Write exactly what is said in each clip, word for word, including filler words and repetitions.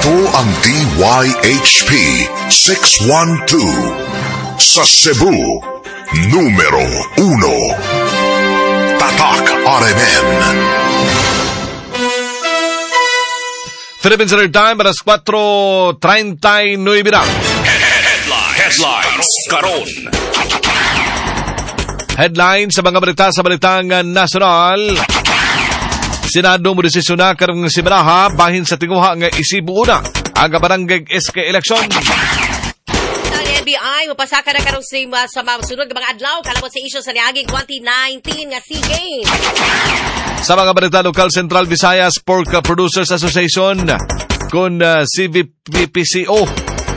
Ito ang D Y H P six one two sa Cebu, numero uno. Tatak R M N. Philippine Standard Time, alas kwatro treinta y nueve na. Headlines. Headlines. Karon. Headline sa mga balita sa balitang nasyonal. Senado mo desisyon na karong simanaha bahin sa tinguha nga isibu una ang barangay S K election. Ang N B I mapasaka na karong sa, sa masunod ng mga adlaw kalabot sa isyu sa niaging twenty nineteen nga SEA Games. Sa mga balita lokal, Central Visayas Pork Producers Association kun uh, C V P C O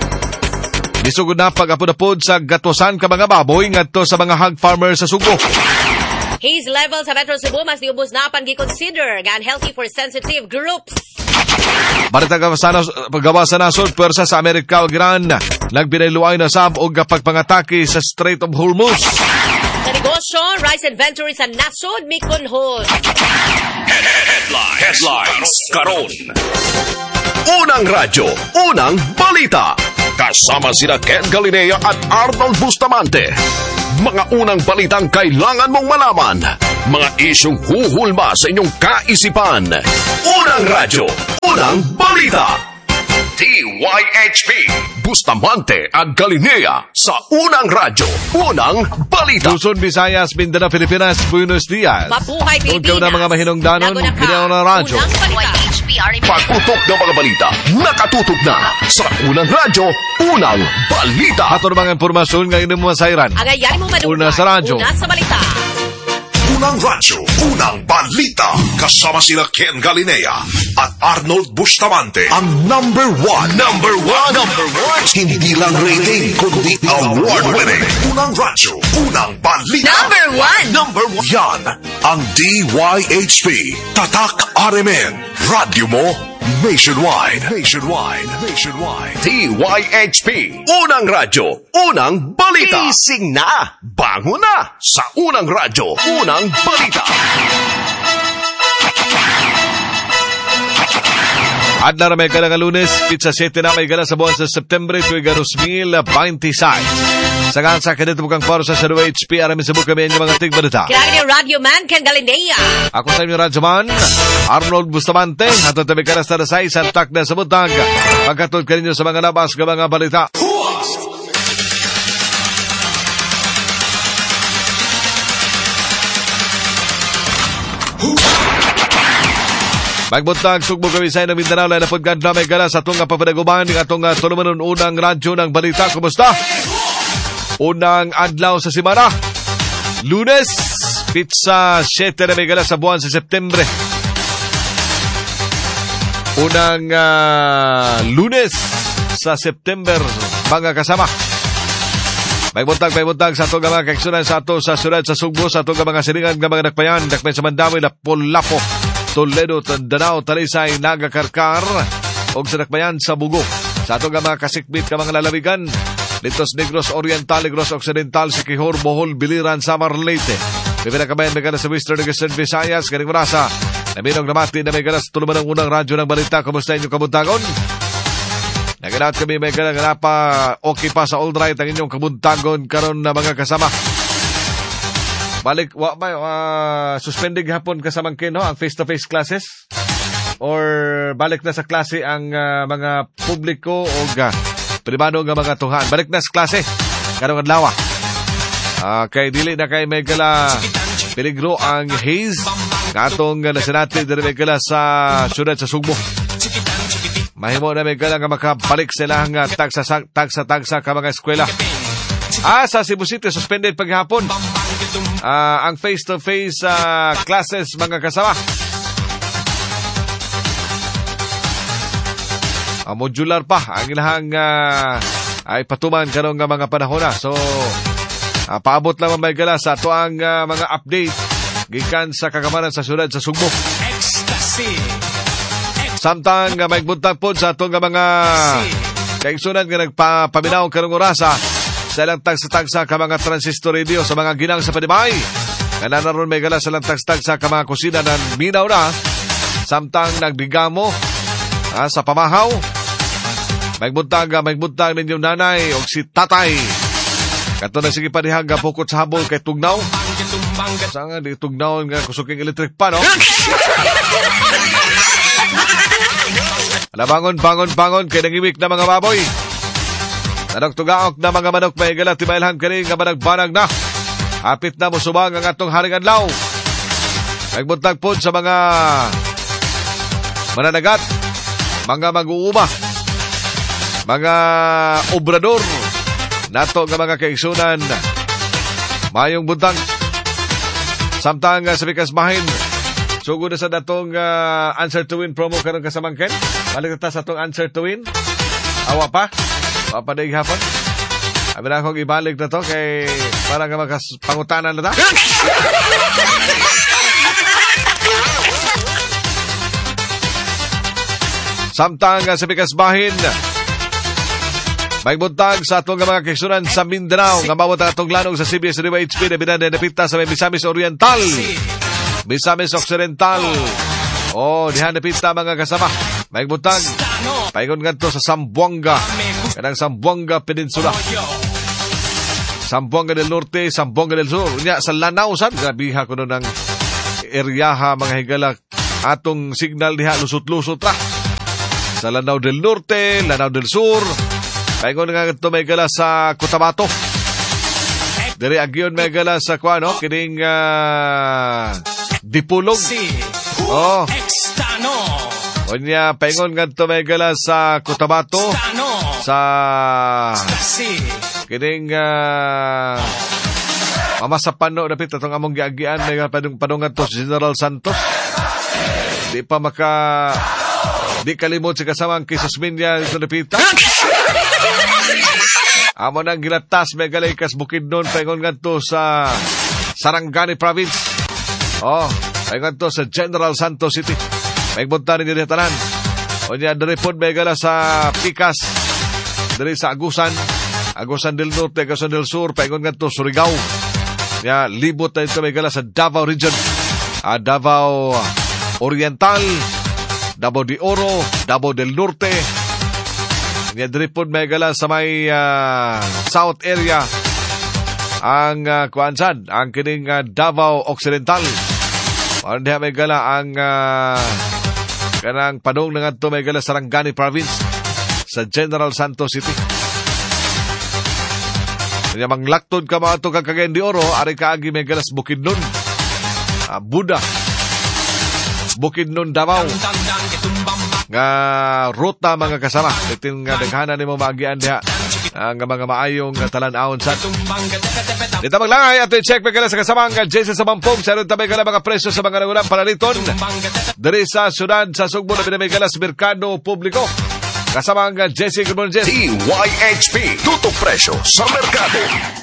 bisugod na pag-apod-apod sa gatosan ka mga baboy ngadto sa mga hog farmers sa Subo. Haze level sa Metro Cebu mas diubos na pan gi-consider nga unhealthy for sensitive groups. Balita paggawa sa nasod, pwersa sa Amerika o Iran nagbinayluay na sab og pagpangatake sa Strait of Hormuz. Sa negosyo, rice inventory sa nasod mikunhod. Headlines. Headlines. Karon. Unang radyo, unang balita. Kasama sina Ken Galinea at Arnold Bustamante. Mga unang balitang kailangan mong malaman. Mga isyong huhulma sa inyong kaisipan. Unang radyo, unang balita. D Y H P, Bustamante at Galinea sa unang radyo, unang balita. Luzon, Visayas, Mindanao, Pilipinas, Buenos Dias. Mabuhay Pilipinas. Huwag na mga mahinungdanon, ginaw na radyo. Pagputok ng mga balita, nakatutok na sa unang radyo, unang balita. Ato mga impormasyon ngayon mo masayran. Agayan mo manuhay. Una sa radyo. Una sa balita. Unang radyo, unang balita. Kasama sila Ken Galinea at Arnold Bustamante. Ang number one. Number one. Number one. Hindi lang rating, kundi award-winning. Unang radyo, unang balita. Number one. Number one. Yan ang D Y H P. Tatak R M N. Radyo mo nationwide. Nationwide. Nationwide. D Y H P, unang radyo, unang balita. Ising na, bango na sa unang radyo, unang balita. Adla na may gala nga Lunes, pizza sete na may gala sa buwan sa September tuig two thousand twenty-six. Sa gansa kanito bukang paro sa D Y H P, arami sa buka may mga tigbalita. Kailangan ni Radio Man Ken Galinea. Ako sa inyo Radyo Man, Arnold Bustamante, at tabi ka na sa dasay, santak na sa buntag. Pagkatod ka ninyo sa mga labas ka mga balita. Magbuntag, sugbo kami sa inang Mindanao, na napod ganda may gala sa itong papadaguban ng atong tulumanon unang radyo ng balita. Kumusta? Unang adlaw sa simana. Lunes, pizza sete na may gala sa buwan sa September. Unang uh, Lunes sa September, mga kasama. Magbuntag, magbuntag sa itong mga kaiksunan sa ito sa syudad sa Sugbo, sa itong mga silingan ng mga nakpayan, nakpay sa Mandawi, Lapu-Lapu, Toledo, Danao, Talisay, Nagakarkar, o sa nakpayan sa Bugo. Sa itong mga kasikbit ka mga lalawigan, Litos Negros Oriental, Negros Occidental, Siquijor, Bohol, Biliran, Samar, Leyte. May pinakabayan may ganas sa Western Negros Visayas, galing marasa. Naminong namati na may ganas tuluman ng unang radyo ng balita. Kumusta inyong kabuntagon? Naganat kami may ganas na pa okay pa sa all right ang inyong kabuntagon karon na mga kasama. Balik, wa ba, uh, suspending hapon kasamang kino ang face-to-face classes? Or balik na sa klase ang uh, mga publiko o uh, pribado nga mga tuhan. Balik na sa klase. Karong adlaw. Uh, kay dili na kay may gala peligro ang haze. Katong uh, nasinati dili may gala sa syudad sa Sugbo. Mahimo na may gala nga makabalik sila nga tagsa-tagsa ka mga eskwela. Ah, sa Cebu City, suspended paghapon. Uh, ang face-to-face uh, classes mga kasama. Uh, modular pa ang ilahang uh, ay patuman karong nga mga panahon na. So, uh, paabot lang may gala sa ato ang uh, mga update gikan sa kagamanan sa syudad sa Sugbo. Ecstasy. Samtang uh, may buntag po sa ato nga mga kaigsunan nga nagpapaminaw karong orasa sa ilang tagsa-tagsa ka mga transistor radio sa mga ginang sa Panibay. Kananaroon may gala sa ilang tagsa-tagsa ka mga kusina na minaw na. Samtang nagbigamo ah, sa pamahaw May buntag, may buntag ninyong nanay o si tatay. Kato na sige panihang pukot sa habol kay tugnaw. Saan nga di tugnaw nga kusuking electric pa, no? Ala, bangon, bangon, bangon kay nangimik na mga baboy. Nanok-tugaok na mga manok may galat timailhan kani nga banag-banag na. Hapit na mo subang ang atong haring adlaw. Nagbuntag po sa mga mananagat, mga mag-uuma, mga obrador, nato nga mga kaigsunan, mayong buntag. Samtang uh, sa bikas mahin, sugod na sa datong uh, Answer to Win promo karon kasamangken. Balik na ta sa atong Answer to Win. Awa pa. Awa pa daig hapon. Abi na akong ibalik na to kay para nga makapangutanan na ta. Samtang uh, sa bikas mahin, may buntag sa atong mga kaigsunan sa Mindanao nga mawat ang atong lanong sa C B S Riva H P na binanapita sa may Misamis Oriental, Misamis Occidental. Oh, dihan napita mga kasama. May buntag paingon ngadto sa Zamboanga, kanang Zamboanga Peninsula, Zamboanga del Norte, Zamboanga del Sur. Unya sa Lanao sad grabiha kuno ng eryaha mga higala atong signal diha lusot-lusot ra. Sa Lanao del Norte, Lanao del Sur. Paingon nga ito may gala sa Cotabato. Dari agyon may gala sa kuano, kining uh, Dipulog. Oh. Onya, paingon nga ito may gala sa Cotabato. Sa kining uh, Mamasapano, dapit itong among giagian, may padungan to si General Santos. Di pa maka... Di kalimot si kasamang kisos minya ito napita. Amo nang gilatas may galaykas Bukidnon paingon ngadto sa Sarangani Province. Oh, paingon to sa General Santos City. Paingbunta rin nila tanan. O niya, dari po may gala sa Picas. Dari sa Agusan. Agusan del Norte, Agusan del Sur. Paingon ngadto Surigao. Ya, libot na ito may gala sa Davao Region. Ah, Davao Oriental. Davao de Oro, Davao del Norte. Nga dripod may gala sa may uh, South area. Ang uh, kuansan, ang kining uh, Davao Occidental. Ano diha may gala ang uh, kanang padong na nga ito may gala sa Sarangani Province sa General Santos City. Kanya manglaktod ka mga ito kagagayan de Oro, ari kaagi may gala sa Bukidnon. Uh, Buda. Bukidnon, Davao. Nga ruta mga kasama. Itin nga daghanan ni mo maagian diha. Ang mga maayong talan-aon sa. Dito maglangay at i-check pa kala sa kasama ang Jason sa Mampong. Sa rin tabay kala mga presyo sa mga nagulang palaliton. Dari sa syudad sa Sugbo na binamay kala sa Merkado Publiko. Kasama ang Jesse. Good morning, Jesse. D Y H P. Tutok presyo sa Merkado.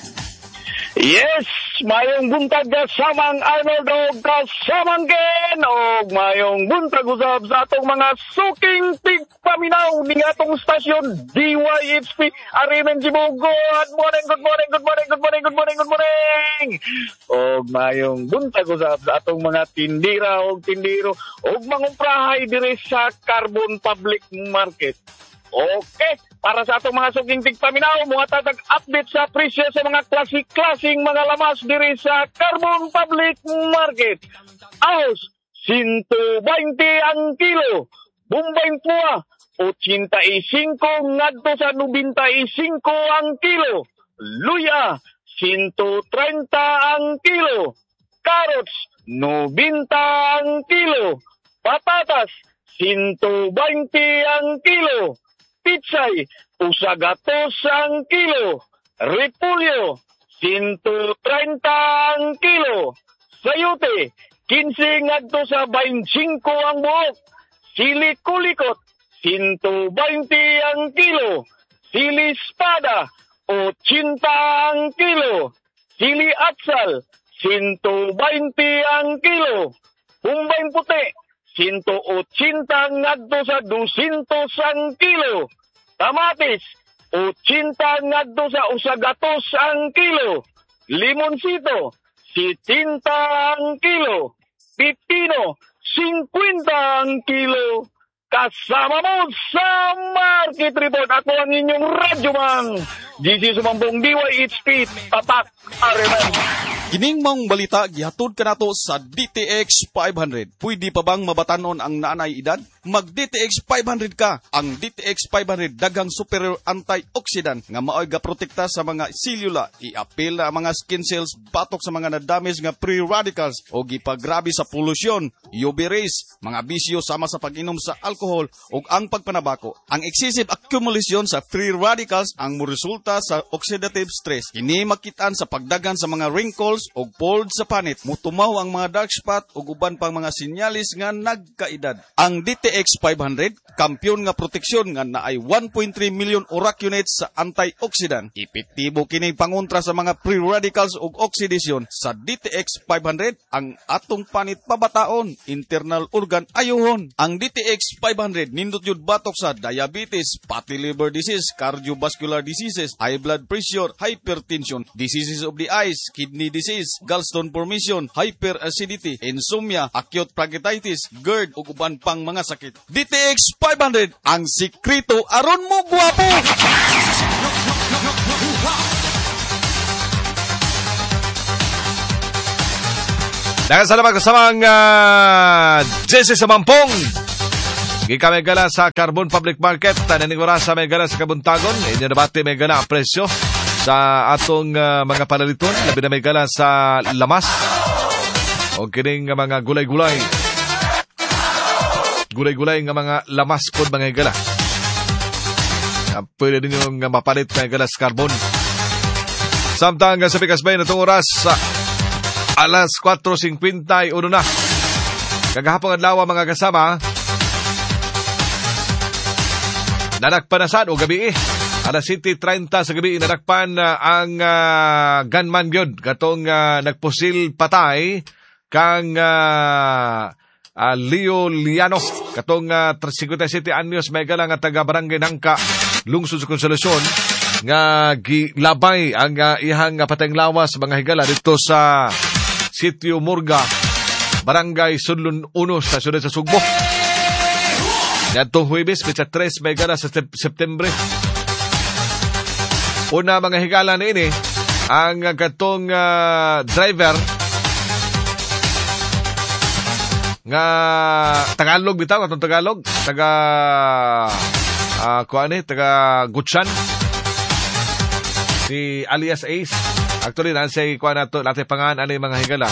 Yes, mayong buntag kasamang Arnold o kasamang Ken o mayong buntag usab sa atong mga suking tigpaminaw ni atong stasyon D Y H P Arimen Jibo. Good morning, good morning, good morning, good morning, good morning, good morning. O mayong buntag usab sa atong mga tindira o tindiro o mangumprahay dire sa Carbon Public Market. Okay, para sa atong mga suging tigpaminaw, mga tatag update sa presyo sa mga klasik-klasing mga lamas diri sa Carbon Public Market. Ahos, one hundred twenty ang kilo. Bumbay pua, eighty-five ngadto sa ninety-five ang kilo. Luya, one hundred thirty ang kilo. Carrots, ninety ang kilo. Patatas, one hundred twenty ang kilo. Pitsay, usagatos ang kilo. Repulyo, one hundred thirty ang kilo. Sayote, fifteen ngadto sa twenty-five ang buok. Sili kulikot, one hundred twenty ang kilo. Sili espada, eighty ang kilo. Sili atsal, one hundred twenty ang kilo. Humbay puti, one hundred eighty ngadto sa two hundred ang kilo. Tamatis, eighty ngadto sa usagatos ang kilo. Limonsito, sitenta ang kilo. Pipino, fifty ang kilo. kasama mo sa Market Report. Ako ang inyong radyo man. G C Sumampong D Y H P Tatak Areman. Kining mong balita gihatod kanato sa D T X five hundred. Pwede pa bang mabatanon ang naanay edad? Mag D T X five hundred ka. Ang D T X five hundred daghang superior antioxidant nga maoy ga protekta sa mga selula, i-apil na mga skin cells batok sa mga na-damage nga free radicals o gipagrabe sa polusyon, U V rays, mga bisyo sama sa pag-inom sa alcohol ug ang pagpanabako. Ang excessive accumulation sa free radicals ang moresulta sa oxidative stress. Kini makitaan sa pagdagan sa mga wrinkles ug folds sa panit, mutumaw ang mga dark spot ug uban pang mga sinyalis nga nagkaedad. Ang D T X five hundred kampyon nga proteksyon nga naay one point three million ORAC units sa antioxidant. Epektibo kini pangontra sa mga free radicals ug oxidation. Sa D T X five hundred ang atong panit pabataon, internal organ ayohon. Ang D T X five hundred nindot yun batok sa diabetes, fatty liver disease, cardiovascular diseases, high blood pressure, hypertension, diseases of the eyes, kidney disease, gallstone formation, hyperacidity, insomnia, acute pancreatitis, GERD ug uban pang mga sakit. D T X five hundred ang sikreto aron mo gwapo. Dagan salamat kasamang uh, Jesse Samampong. Gika may gala sa Carbon Public Market. Tananing oras sa may gala sa Kabuntagon. Inyo nabati may gala ang presyo sa atong uh, mga palaliton. Labi na may gala sa lamas. O kining mga gulay-gulay. Gulay-gulay nga mga lamas po mga gala. Uh, pwede din yung uh, mapalit may gala sa carbon. Samtang uh, sa Pikas Bay na itong oras sa uh, alas four fifty-one na. Kagahapong adlaw mga kasama. Nadakpan na sad o gabi eh. Alas seven thirty sa gabi nadakpan uh, ang uh, gunman gyud katong uh, nagpusil patay kang uh, uh, Leo Liano katong uh, fifty-seven anyos may gala nga taga Barangay Nangka, lungsod sa Konsolasyon nga gilabay ang uh, ihang uh, patayng lawas mga higala dito sa Sitio Murga, Barangay Sudlon one sa siyudad sa Sugbo. Yatong Huwebes, Petsa three, may gala sa September. Una mga higala na ini, ang katong uh, driver nga Tagalog bitaw, katong Tagalog, taga uh, kuan eh, taga Gutsan, si alias Ace. Actually, nansay kuan nato, natin pangan ano yung mga higala.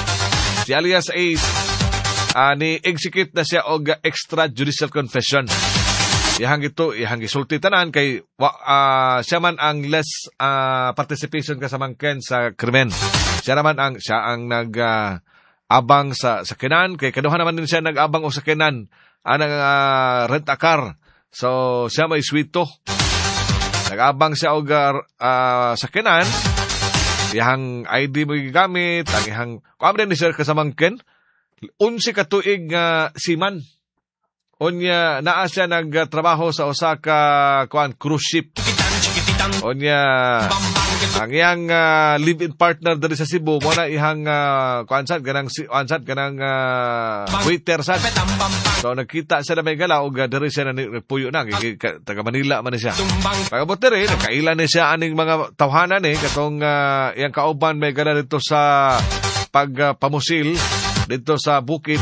Si alias Ace, Uh, ni-execute na siya og extrajudicial confession. Ihang ito, ihang isulti tanan kay uh, siya man ang less uh, participation kasamangken sa krimen. Siya naman ang siya ang nag uh, abang sa sakinan kay kaduha naman din siya nag-abang og sakinan anang uh, rent a car. So siya may swito. Nag-abang siya og uh, sakinan. Ihang I D mo gigamit, ang ihang kuan din ni sir kasamangken. Unsi katuig nga uh, siman. Onya naa siya nagtrabaho sa Osaka kuan cruise ship. Onya ang iyang uh, live-in partner dali sa Cebu mo na ihang uh, kuan sad ganang kuan sad ganang uh, waiter sad. So nakita siya na may gala og diri siya na nagpuyo na taga Manila man siya. Pagabot diri nakailan ni siya aning mga tawhanan eh katong uh, iyang kauban may gala dito sa pagpamusil uh, dito sa bukid.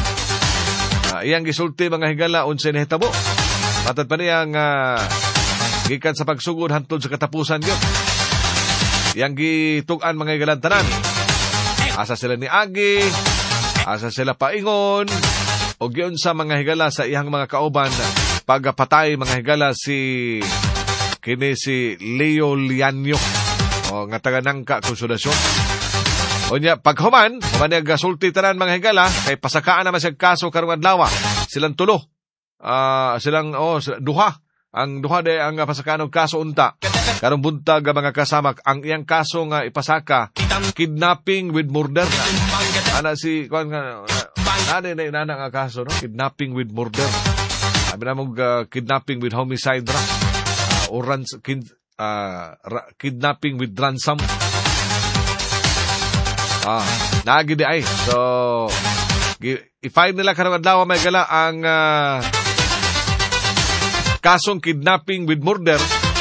Uh, iyang gisulti mga higala unsa ni hitabo. Matad pa niyang uh, gikan sa pagsugod hantod sa katapusan gyud. Iyang gitug-an mga higalan tanan. Asa sila ni Agi, asa sila paingon, o giyon sa mga higala sa iyang mga kauban pagpatay mga higala si kini si Leo Liano o nga taga Nangka Konsolasyon. Onya paghuman, human sulti tanan mga higala kay pasakaan naman siya kaso karong adlaw. Silang tulo. Uh, silang oh duha. Ang duha de ang pasakaan og kaso unta. Karong buntag mga kasama ang iyang kaso nga ipasaka kidnapping with murder. Ana si kuan nga ana na inana nga kaso no, kidnapping with murder. Abi na mong uh, kidnapping with homicide ra. Uh, or rans, kid, uh, ra, kidnapping with ransom. Ah, nagi di ay. So, i-file nila karong adlaw may gala ang uh, kasong kidnapping with murder.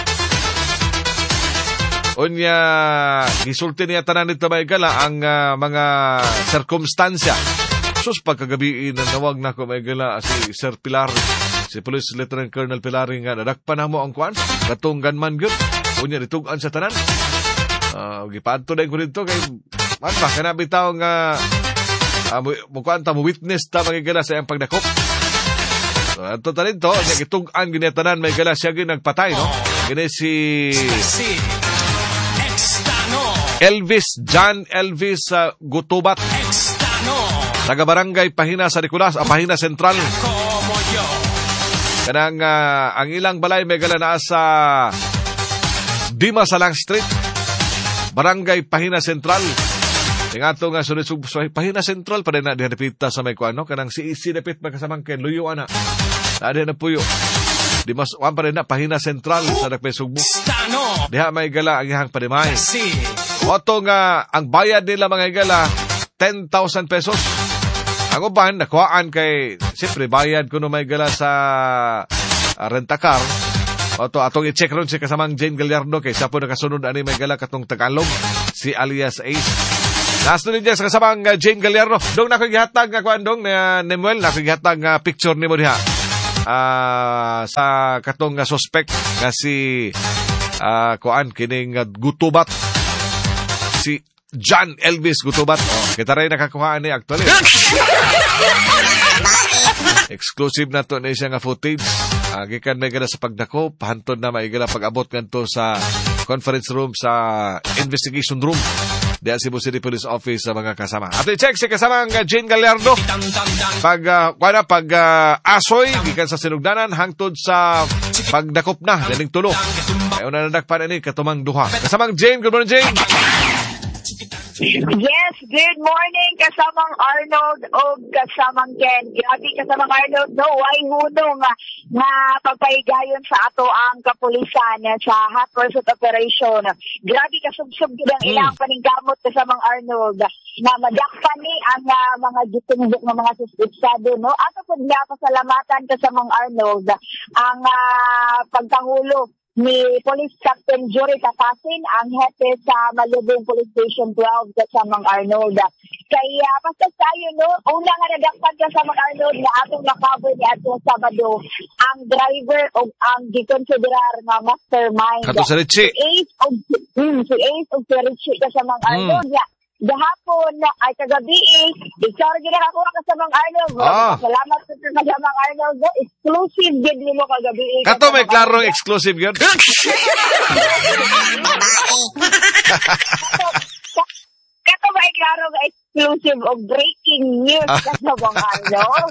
Unya, gisulti niya tanan nito may gala ang uh, mga sirkumstansya. Sus, pagkagabi nanawag na ko may gala si Sir Pilari, si Police Lieutenant Colonel Pilari nga, nadakpan na mo ang kwan, katong gunman good. Unya, ditugan sa tanan. Uh, gipaadto na ko dito kay, man ba, kanabi tao nga, uh, mukuan ta mo witness ta may gala sa iyang pagdakop. So, ato tanin to, gitugan ginetanan may gala siya ginagpatay, no? Gini si Elvis, John Elvis uh, Gutubat, taga barangay Pahina sa Nicolas, ah, Pahina Central. Kanang uh, ang ilang balay may gala naa sa Dima Salang Street, barangay Pahina Central. Tingato nga sunod sa Pahina Central pa rin na dinapita sa may kuano, kanang si Isi dapit magkasamang ken luyo ana. Ada na puyo. Di mas wan pa rin na Pahina Central sa Dakpay Sugbo. Diha may gala ang ihang padimay. Oto nga ang bayad nila mga gala ten thousand pesos. Ang uban nakuhaan kay siyempre bayad kuno may gala sa uh, rent-a-car. Oto atong i-check ron si kasamang Jane Gallardo kay sa po nakasunod ani may gala katong Tagalog si alias Ace. Last din sa kasamang uh, Jane Gallardo. Dong na ko gihatag nga kuan dong na Nemuel na ko gihatag nga picture nimo diha. Uh, sa katong uh, suspect nga si uh, kuan kining uh, Gutubat, si John Elvis Gutubat. Oh, kita rin nakakuhaan ni actually. Exclusive na to na siya nga footage. Uh, gikan may gana sa pagdako, pahantod na may gana pag-abot kanto sa conference room sa investigation room. Diya Cebu City Police Office sa mga kasama. At i-check si kasamang uh, Jane Gallardo. Pag, uh, wala, pag uh, asoy, gikan sa sinugdanan, hangtod sa pagdakop na, daling tulo. Ayaw na nadakpan ni katumang duha. Kasamang Jane, good morning Jane. Yes, good morning kasamang Arnold o kasamang Ken. Grabe kasamang Arnold, no, ay hunong nga, nga pagpaigayon sa ato ang kapulisan sa hot pursuit operation. Grabe kasubsub ang ilang paningkamot kasamang Arnold na madakpan ni ang uh, mga gitumbok ng mga suspitsado, no? Ato po nga pasalamatan kasamang Arnold ang uh, pagpangulo ni Police Captain Jory Tatasin, ang hepe sa Malubong Police Station twelve kasamang Arnold. Kaya basta tayo, no, una nga nadakpan kasamang Arnold na atong nakaboy ni atong Sabado ang driver o ang gikonsiderar nga mastermind. Kato sa Richie. Si Ace o hmm, si Ace o si Richie kasamang Arnold. Hmm. Gahapon ay kagabi, ikaw rin ako kasamang Arnold. Ah. Salamat sa kasamang Arnold. Exclusive gid nimo kagabi. Kato may klarong exclusive yun. Kato may klarong exclusive of breaking news kasamang Arnold.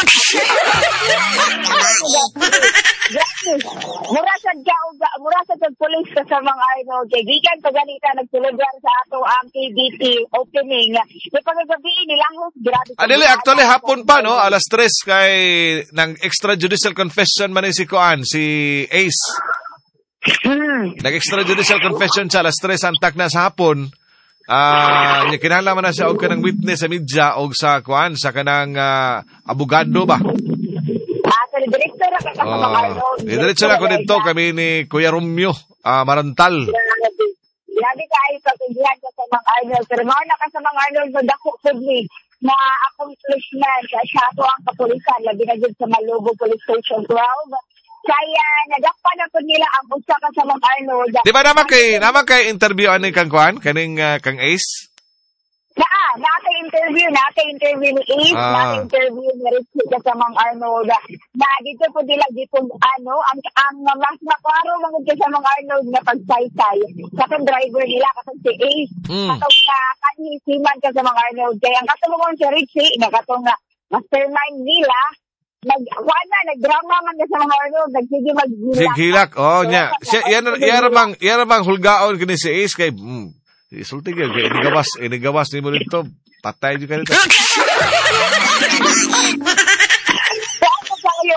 Murasad ka uga, murasad ang police kasamang Arnold. Kay gikan paganita nagtulugan sa ato ang K D T opening. Di pagagabi nilahos grabe. Adili actually hapon pa no, alas tres kay nang extrajudicial confession man si Koan, si Ace. Hmm. Nag-extrajudicial confession siya alas tres antak na sa hapon. Ah, uh, kinahanglan na siya og kanang witness sa media og sa Koan sa kanang uh, abogado ba. Direktor na kasamang Arnold. Eh, diretso na ko dito kami ni Kuya Romeo uh, Marantal. Lagi ka ay pagkagihan kasamang Arnold. Pero mga na kasamang Arnold na dako po ni na accomplishment sa ato ang kapulisan. Labi na dyan sa Malubong Police Station twelve. Kaya nadakpan na po nila ang usa kasamang Arnold. Di ba naman kay, naman kay interview ano kang Kuan? Kaning uh, kang Ace? Naa, naka-interview, naka-interview ni Ace, ah. naka-interview ni Richie kasamang Arnold. Na dito po nila dito, ano, ang, ang mas maklaro mga kasamang Arnold na pagsaysay. Katong driver nila, katong si Ace, mm. katong uh, kanisiman kasamang Arnold. Kaya ang katong si Richie, na katong uh, mastermind nila, nag wala nagdrama man sa mga Arnold, nagsige maghilak. Sighilak, oh nya. Siya yan yan bang yan bang hulgaon kini si Ace kay mm, isulti gyud kay inigawas, inigawas nimo dito. Patay jud ka dito. Sa kayo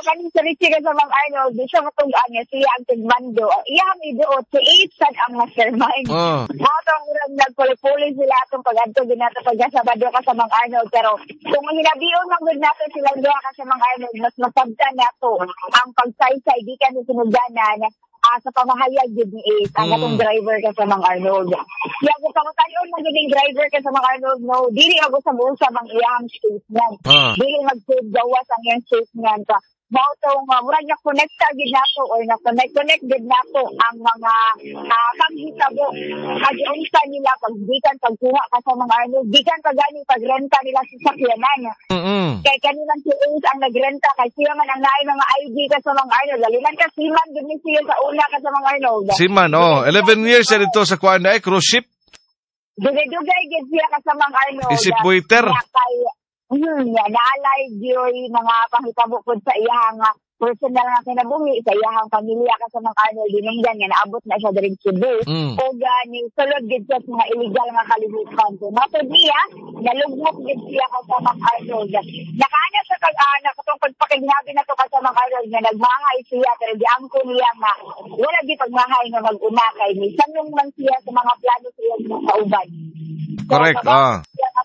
kaning sarichi ka sa mga Arnold, di siya matugaan niya, siya ang tigmando. Iyang iduot, si Ethan ang mastermind. Oh. Mga itong nagpuli-puli sila itong pag-anto, ginato pag-asabado ka sa mga Arnold. Pero kung hinabiyon ng good natin silang doha ka sa mga Arnold, mas masabta na ito ang pagsaysay, di ka sinuganan uh, sa pamahayag yun ni Ace, ang Mm. atong driver ka sa mga Arnold. Kaya kung kamatayon magiging driver ka sa mga Arnold, no, dili ako sa buong sa mga iyang statement. Ah. Dili mag-save gawas ang iyang statement ka. Mao tong uh, murag na connecta gid nato or na connect connect gid nato ang mga uh, panghitabo pag-unsa nila pagdikan pagkuha ka sa mga Arnold, dikan pa gani pagrenta nila sa sakyanan. Mm. Kay kanilang si Ace ang nagrenta kay siya man ang naay mga I D ka sa mga Arnold. Dalilan ka siman gid ni siya sa una ka sa mga Arnold. Si man, oh. eleven years na dito sa kuan na eh, cruise ship. Dugay-dugay gid siya ka sa mga Arnold. Isip waiter. Kaya kay Hmm, ya, naalay diyoy mga panghitabo pod sa iyang uh, personal nga kinabuhi sa iyang pamilya ka sa mga Arnold dinunggan nga naabot na siya diri sa Cebu. Mm. O gani sulod gid sa mga illegal nga kalibutan. So matod niya nalugmok gid siya ka sa mga Arnold. Nakaana sa kag-ana katong pagpakignabi na to ka sa mga Arnold nga nagmahay siya pero di angko niya nga wala di pagmahay nga mag-una kay ni sanong man siya sa mga plano siya sa uban. Correct, So, ah.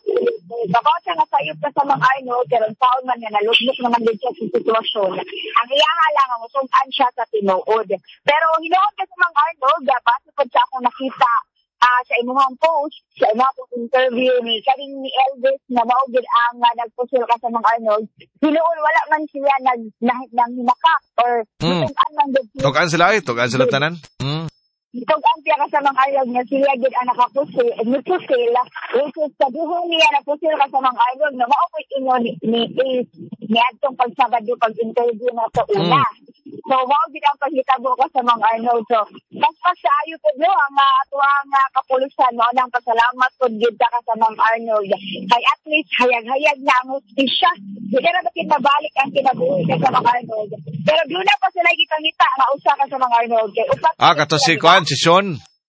baka siya nga sayop ka sa mga Arnold, pero ang taon man nga nalugmok naman din siya sa sitwasyon. Ang iyaha lang ang usugan siya sa tinuod. Pero hinoon ka sa mga Arnold, base po siya akong nakita uh, sa imuhang post, sa imuhang interview ni kaning ni Elvis na maugid ang uh, nagpusul ka sa mga Arnold. Hinoon wala man siya nag nang hinakak or Mm. tugan man din siya. Tugaan sila eh. Tugaan sila tanan. Mm. Tugan siya ka sa mga Arnold nga siya gid ang nakapusil, nagpusil, which is sabihin niya napusil ka sa mga Arnold na maupit inyo ni ni Ace ni atong pagsabado pag-interview na sa una. So, wow, gid ang paghitabo ko sa mga Arnold. So, mas pasayo po no, ang uh, atuang uh, kapulisan, no, ang pasalamat po gid ka sa mga Arnold. Kay at least, hayag-hayag na ang hustisya. Hindi na ba kinabalik ang kinabuhi ka sa mga Arnold. Pero doon na pa sila gitangita, mausa ka sa mga Arnold. Kay, upat, Ah, kato si kuan, si Sean.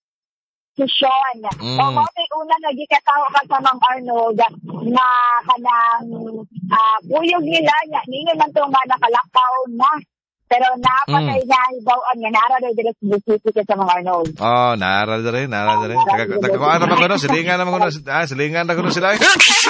si Sean. Mm. O, mo tay una nga gikataho ka sa mga Arnold na kanang uh, puyog nila niya. Ninyo man itong mga nakalakaw na. Pero napatay Mm. na ibawaan nga nara daw dito sa Busuti ka sa mga Arnold. Oh, nara dere, nara dere. Taga taga kuan naman kuno, silingan naman kuno. Ah, silingan na kuno sila. Eh.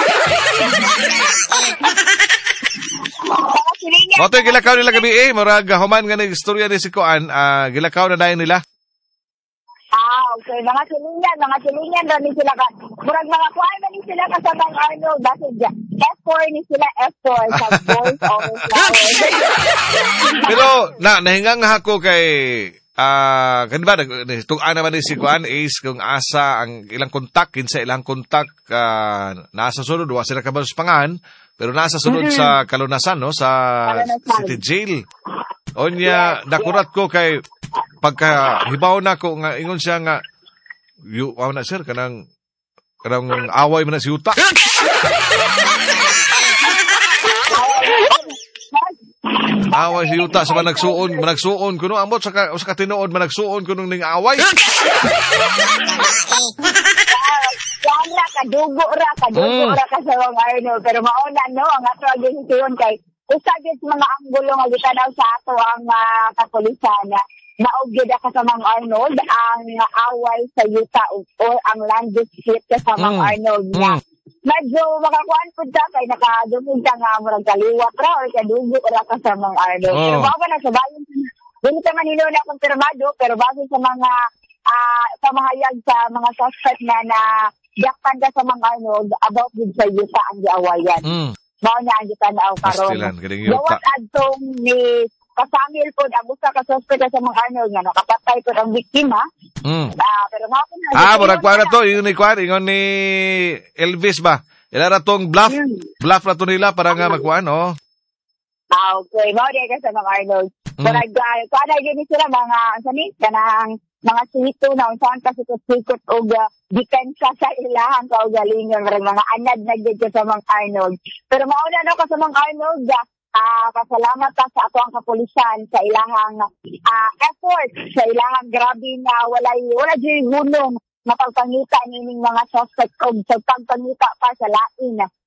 Mga silingan. Mo to gilakaw nila gabi eh, murag human nga ning istorya ni si kuan, ah, gilakaw na dayon nila. Ah, okay. Mga silingan, mga silingan daw ni sila ka. Murag mga kuhaan na ni sila ka sa mga Arnold. Dahil dyan, F four ni sila, F four sa boys over flowers. Pero na nahingang ako kay ah kan ba tugan naman ni si kuan is kung asa ang ilang kontak kinsa ilang kontak ah, nasa sunod wa sila kabalo sa pangan pero nasa sunod sa kalunasan no sa Kalunasan. city jail. Onya nakurat ko kay pagka hibaw na ko nga ingon siya nga yu aw na sir kanang kanang away man na si Yuta. Away si Yuta sa managsuon, managsuon kuno ambot sa ka, sa katinuod managsuon kuno ning away. Yan ra, kadugo ra, kadugo Mm. ra ka sa mga Arnold. Pero mauna, no, ang ato ang desisyon kay usagit mga anggulo nga gitanaw sa ato ang uh, kapulisan na naugid ka sa mga Arnold ang away sa Yuta o, o ang land dispute ka sa mga Mm. Arnold na Mm. medyo makakuan po ka kay nakadumog ka nga murag kaliwat ra or kadugo ra ka sa mga Arnold. Oh. Pero baka na sa bayan, hindi ka manilo na kumpirmado pero base sa mga ah pamahayag sa mga suspect na na dakpan ka sa mga Arnold about with sa Yuta ang giawayan. Mm. Mao na ang gitanaw karon. Pastilan, galing Yuta. Gawat adtong ni kasangil po ang usa ka suspect sa mga Arnold nga nakapatay po ang biktima. Mm. Ah, pero mao po na. Ah, murag kuan na to, yung ni kuan, ingon ni Elvis ba? Ila ra tong bluff. Mm. Bluff na to nila para nga magkuan, oh. Ah, okay. Mao di ka sa mga Arnold. Mm. Murag uh, kuan gyud ni sila mga sani kanang mga sito na unsaon ka sikot-sikot og uh, depensa sa ilahang kaugalingon murag mga anad na gyud ka sa mga Arnold. Pero mao na no ka sa mga Arnold. Uh, Ah, pasalamat ta sa ato ang kapulisan sa ilahang ah, effort, sa ilahang grabe na walay wala jud gunong mapagpangita nining mga suspect og sa pagpangita pa sa lain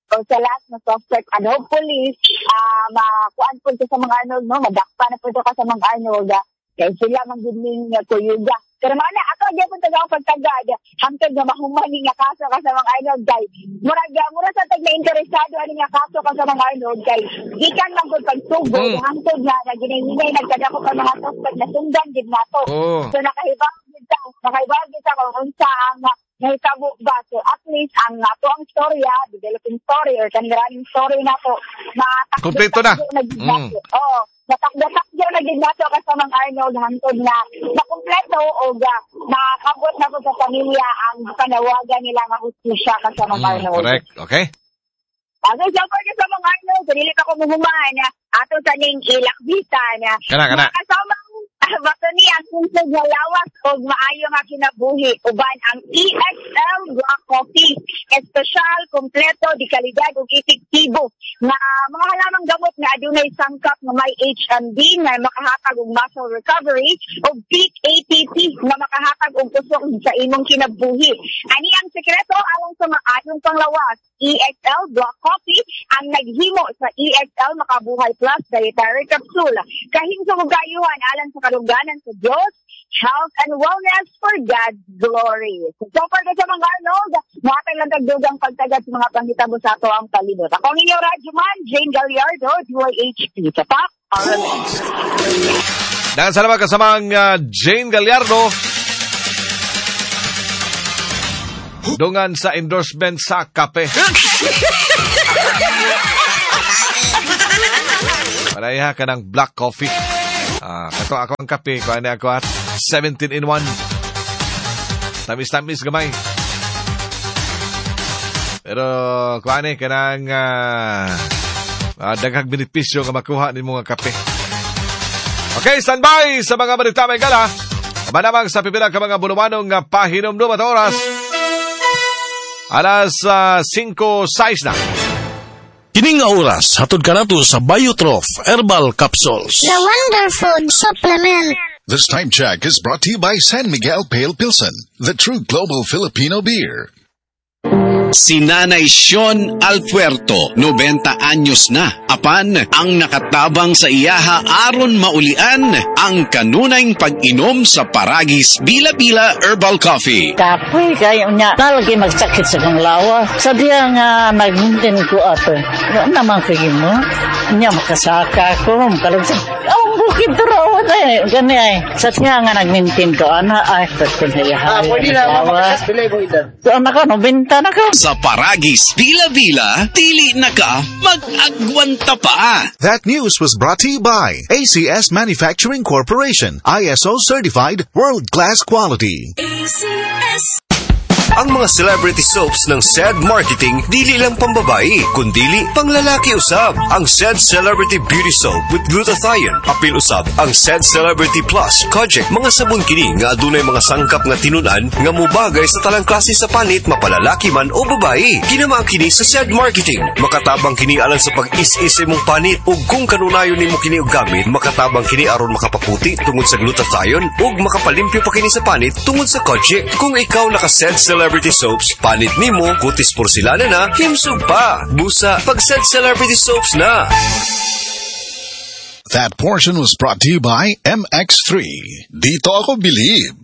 o sa last na suspect, ano, police, ah, makuan po sa mga Arnold, no, madakpa na po ito ka sa mga Arnold, ah, kaya sila magdining uh, kuyuga. Pero mana, ako dyan po taga pagtagad, hangtod na mahumani nga kaso ka sa mga Arnold, kay murag, mura sa tag na interesado, ano nga kaso ka sa mga Arnold, kay ikan lang po pagsugo, mm. hangtod na, na ginay-ginay, nagkadako ka mga suspect na sundan din na to. Oh. So nakahibang kita, nakahibang kita kung unsa ang nahitabo ba. So at least ang ato ang storya, developing story or kaniraning story na to, kompleto na. Mm. Oo. Natakda-takda na din nato ka sa mga Arnold hantod na nakumpleto o ga nakabot na po sa pamilya ang panawagan nila nga hustisya ka sa mga mm, Arnold. Correct. Okay. Ako sa mga sa mga Arnold, dili ka ko muhuman na ato sa ning ilakbita na kana kana kasama bato ni ang sunsod nga lawas o maayo nga kinabuhi uban ang E X L Black Coffee espesyal, kompleto, di kalidad ug epektibo na mga halamang gamot nga adunay sangkap nga may H M B nga makahatag og muscle recovery o peak A T P nga makahatag og kusog sa imong kinabuhi. Ani ang sekreto alang sa maayong panglawas, E X L Black Coffee ang naghimo sa E X L Makabuhay Plus Dietary Capsule. Kahimsong ug gayuhan alang sa kaluganan sa Diyos, health and wellness for God's glory. So, for ka sa mga Arnold, makatag lang tagdugang pagtagad sa mga panghitabo sa ato ang palibot. Ako ang inyong radyo man, Jane Gallardo, D Y H P. Tapak, R M X. Dahil sa naman kasamang uh, Jane Gallardo, dungan sa endorsement sa kape. Paraya ka ng black coffee. Ah, kato ako ang kape, kuha na ako at seventeen in one. Tamis-tamis gamay. Pero kuha na ka ng uh, uh, daghang benepisyo nga makuha ni mga kape. Okay, standby sa mga balita may gala. Manamang sa pipila ka mga bulumanong nga pahinom-dum at oras. Alas uh, five sais na. Kining oras, hatod ka nato sa Biotrof Herbal Capsules. The Wonder Food Supplement. This time check is brought to you by San Miguel Pale Pilsen, the true global Filipino beer. Si Nanay Sean Alpuerto, ninety anyos na. Apan, ang nakatabang sa iyaha aron maulian ang kanunay pag-inom sa Paragis Bila-Bila Herbal Coffee. Kapoy kayo niya, talagi magsakit sa kong lawa. Sa diya nga nag-maintain ko ato. Ano naman kayo mo? Niya makasaka ko, makalagsak. Oh, bukid raw eh. Gani ay. Sa nga nga nag-maintain ko, ana ay, pagkun na iyaha. Ah, pwede lang, makakas bilay mo ito. So, anak ka, no, benta na ka. Sa Paragis Bila-Bila, dili na ka mag-agwanta pa. That news was brought to you by A C S Manufacturing Corporation, I S O certified, world-class quality. A C S. Ang mga celebrity soaps ng S E D Marketing dili lang pambabae, kundili panglalaki usab. Ang S E D Celebrity Beauty Soap with glutathione, apil usab ang S E D Celebrity Plus Kojic. Mga sabon kini nga adunay mga sangkap nga tinunan nga mubagay sa talang klase sa panit, mapalalaki man o babae. Ginama kini sa S E D Marketing. Makatabang kini alang sa pag-is-is imong panit ug kung kanunayon nimo kini og gamit, makatabang kini aron makapaputi tungod sa glutathione ug makapalimpyo pa kini sa panit tungod sa Kojic. Kung ikaw naka S E D Celebrity Soaps, panit nimo, kutis porcelana na, himsog pa. Busa, pag-S E D Celebrity Soaps na. That portion was brought to you by M X three. Dito ako believe.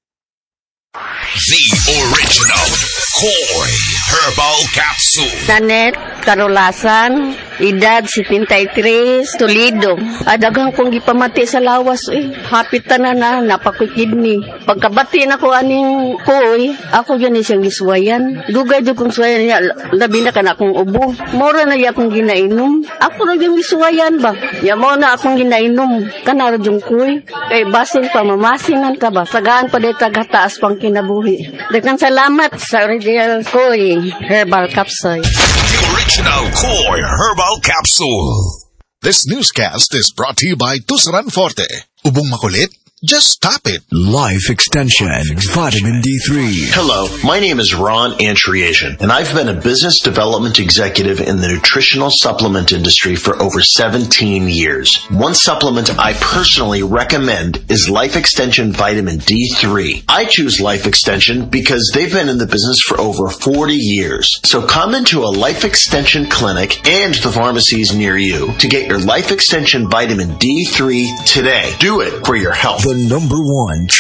The original Koi Herbal Capsule. Janet Karolasan, edad seventy-three, Toledo. Adagang kong gipamati sa lawas eh. Hapit na na, napakikidney. Pagkabati na ko aning Koi, ako yan siyang giswayan. Dugay dyan kong swayan niya, labi na ka na akong ubo. Mora na yan akong ginainom. Ako na yung giswayan ba? Yan mo na akong ginainom. Kanaro yung Koi. Kay basin pa, mamasinan ka ba? Sagaan pa dito tagataas pang kinabuhi. Dagang salamat sa original Koi Herbal Capsule. The original Koi Herbal Capsule. This newscast is brought to you by Tusran Forte. Ubong makulit, Just stop it. Life Extension, Vitamin D three. Hello, my name is Ron Antriasian, and I've been a business development executive in the nutritional supplement industry for over seventeen years. One supplement I personally recommend is Life Extension Vitamin D three. I choose Life Extension because they've been in the business for over forty years. So come into a Life Extension clinic and the pharmacies near you to get your Life Extension Vitamin D three today. Do it for your health. The number one